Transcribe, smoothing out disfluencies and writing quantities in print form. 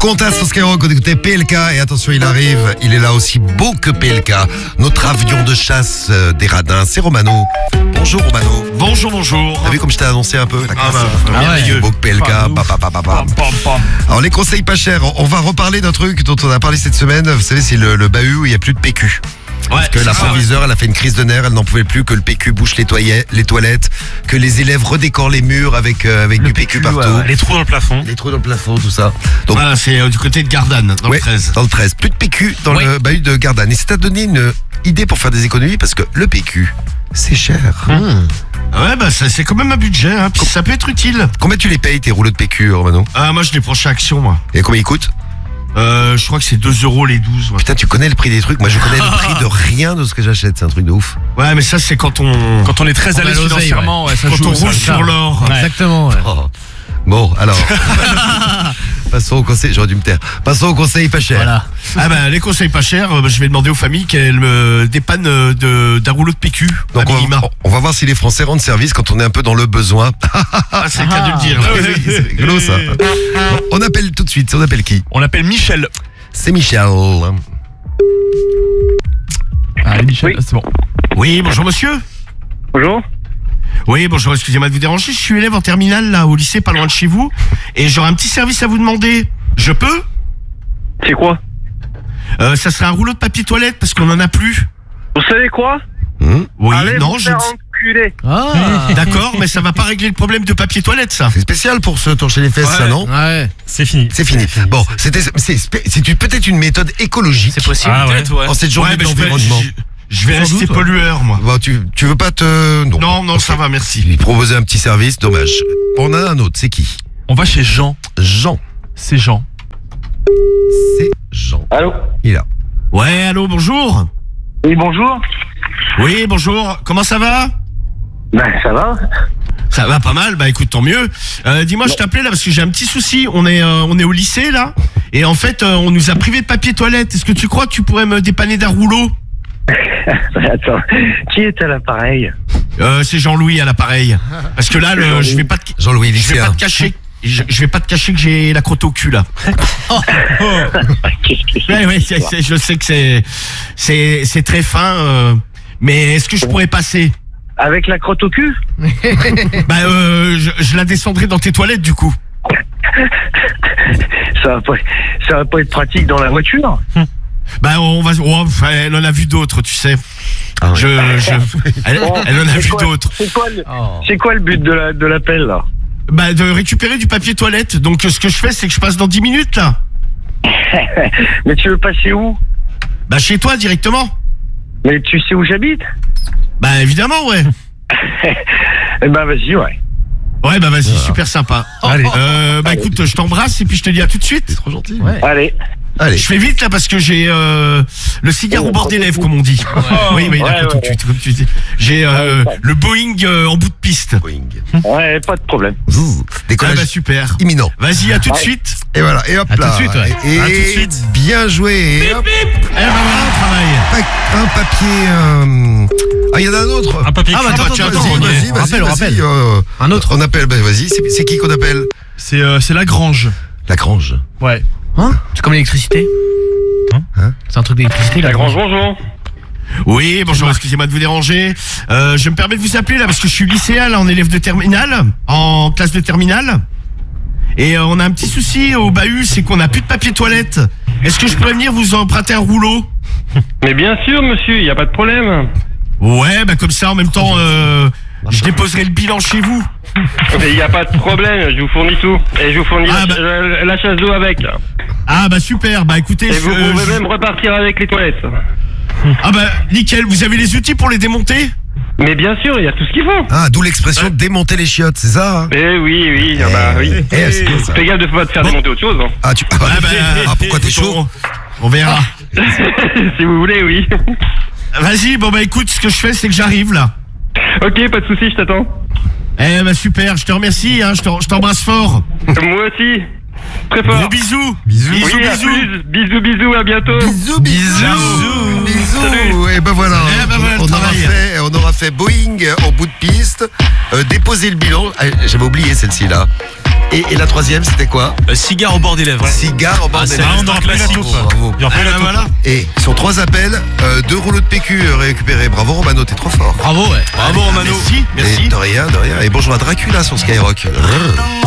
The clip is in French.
Contas sur Skyrock, on écoutait PLK et attention, il arrive, il est là aussi beau que PLK, notre avion de chasse des radins, c'est Romano. Bonjour Romano. Bonjour. T'as vu comme je t'ai annoncé un peu la classe, merveilleux. beau que PLK, Alors les conseils pas chers, on va reparler d'un truc dont on a parlé cette semaine, vous savez c'est le bahut où il n'y a plus de PQ. Parce que la proviseure, elle a fait une crise de nerfs, elle n'en pouvait plus que le PQ bouche les toilettes, que les élèves redécorent les murs avec du PQ partout. Les trous dans le plafond. Les trous dans le plafond, tout ça. Donc, Voilà, c'est du côté de Gardanne, dans le 13. Dans le 13. Plus de PQ dans le bahut de Gardanne. Et ça t'a donné une idée pour faire des économies parce que le PQ, c'est cher. Ouais, bah c'est quand même un budget, hein, puis ça peut être utile. Combien tu les payes tes rouleaux de PQ, Romano? Moi je les prends chez Action, moi. Et combien ils coûtent? Je crois que c'est 2 € les 12. Ouais. Putain, tu connais le prix des trucs. Moi, je connais le prix de rien de ce que j'achète. C'est un truc de ouf. Ouais, mais ça c'est quand on est très à l'aise financièrement, ça quand on roule sur l'or. Ouais. Exactement. Ouais. Oh. Bon, alors. Passons au conseil. J'aurais dû me taire. Passons au conseil pas cher. Voilà. Ah bah les conseils pas chers, je vais demander aux familles qu'elles me dépannent d'un rouleau de PQ. Donc on va voir si les Français rendent service quand on est un peu dans le besoin. C'est le cas de le dire. Oui, c'est rigolo ça. Bon, on appelle tout de suite. On appelle qui? On l'appelle Michel. C'est Michel. Allez, Michel, Oui. c'est bon. Oui, bonjour monsieur. Bonjour. Oui, bonjour, excusez-moi de vous déranger, je suis élève en terminale là au lycée pas loin de chez vous et j'aurais un petit service à vous demander. Je peux? C'est quoi? Ça serait un rouleau de papier toilette parce qu'on en a plus. Vous savez quoi? Oui, Allez non, vous je faire enculer. D'accord, mais ça va pas régler le problème de papier toilette ça. C'est spécial pour se torcher les fesses, ça, non? Ouais. C'est fini. C'est fini. Bon, c'est peut-être une méthode écologique. C'est possible. Ah ouais. En cette journée de je vais, l'environnement. je vais Sans rester doute, ouais. pollueur moi. Bon, tu veux pas te... Non, ça va, merci. Lui proposer un petit service, dommage. On a un autre, c'est qui? On va chez Jean. Jean. C'est Jean. C'est Jean. Allô? Il est là. Ouais, allô, bonjour. Oui, bonjour. Oui, bonjour. Comment ça va? Ben, ça va. Ça va pas mal, bah écoute, tant mieux. Dis-moi, je t'appelais là parce que j'ai un petit souci. On est au lycée là, et en fait, on nous a privé de papier toilette. Est-ce que tu crois que tu pourrais me dépanner d'un rouleau? Attends, qui est à l'appareil? C'est Jean-Louis à l'appareil. Parce que là, je vais pas te, Jean-Louis, je vais pas lycéen. te cacher. Je vais pas te cacher que j'ai la crotte au cul là. Qu'est-ce que c'est? Ouais, je sais que c'est très fin, mais est-ce que je pourrais passer? Avec la crotte au cul? Bah, je la descendrai dans tes toilettes du coup. Ça va pas être pratique dans la voiture? Bah, elle en a vu d'autres, tu sais. Ah ouais. Elle en a C'est vu quoi- d'autres. C'est quoi le but de l'appel là? Bah, de récupérer du papier toilette. Donc, ce que je fais, c'est que je passe dans 10 minutes, là. Mais tu veux passer où? Bah, chez toi, directement. Mais tu sais où j'habite? Bah, évidemment, ouais. Eh ben vas-y, ouais. Ouais, bah, vas-y, super sympa. Allez. Bah, écoute, je t'embrasse et puis je te dis à tout de suite. C'est trop gentil. Ouais. Allez. Allez. Je fais vite, là, parce que j'ai le cigare au bord des lèvres, comme on dit. Oui, Ouais, d'accord, tout de suite, comme tu dis. J'ai le Boeing en bout de piste. Boing. Ouais, pas de problème. Zzz. Ah, Décollage bah, super. imminent. Vas-y, à tout de Ouais. suite. Et voilà, et hop À tout là. de suite, ouais. Et À tout de suite. bien joué. Et hop, Eh ben, voilà, on travaille. un papier. Ah, il y en a un autre. Un papier. Ah, bah, attends, tiens, Vas-y, on y est. vas-y, On rappelle, on rappelle. Un autre. On appelle, bah, vas-y, c'est qui qu'on appelle? C'est Lagrange. Lagrange. Ouais. Hein? C'est comme l'électricité. Hein? C'est un truc d'électricité, la Lagrange, bonjour. Oui, bonjour, excusez-moi de vous déranger. Je me permets de vous appeler là parce que je suis lycéen là, en élève de terminale, en classe de terminale. Et on a un petit souci au bahut, c'est qu'on n'a plus de papier toilette. Est-ce que je pourrais venir vous emprunter un rouleau? Mais bien sûr, monsieur, il y a pas de problème. Ouais, bah comme ça en même temps, je déposerai le bilan chez vous. Mais il y a pas de problème, je vous fournis tout. Et je vous fournis Ah, la chasse d'eau avec. Ah bah super, bah écoutez, Et vous pouvez même repartir avec les toilettes. ah bah nickel, vous avez les outils pour les démonter? Mais bien sûr, il y a tout ce qu'il faut. Ah, d'où l'expression démonter les chiottes, c'est ça? Hein? Eh oui, ah bah oui. c'est bien ça. Fais gaffe de pas te faire démonter autre chose. Hein. Ah, tu... Ah bah, ah, pourquoi t'es chaud? On verra. Si vous voulez, oui. Vas-y, bon bah écoute, ce que je fais c'est que j'arrive là. Ok, pas de soucis, je t'attends. Eh bah super, je te remercie, hein, je t'embrasse fort. Moi aussi. Très fort. Gros bisous. Bisous. Oui, à plus. Bisous, à bientôt. Bisous. Salut. Et ben voilà, Eh ben voilà, le travail. on aura fait Boeing en bout de piste, déposer le bilan. Ah, j'avais oublié celle-ci là. Et la troisième, c'était quoi? Cigare au bord des lèvres. Cigare au bord des lèvres. on aura plus la Bravo, touffe. bravo. Voilà. Et sur 3 appels, 2 rouleaux de PQ récupérés. Bravo Romano, t'es trop fort. Bravo, ouais. Bravo Romano. Merci. Et de rien, de rien. Et bonjour à Dracula sur Skyrock.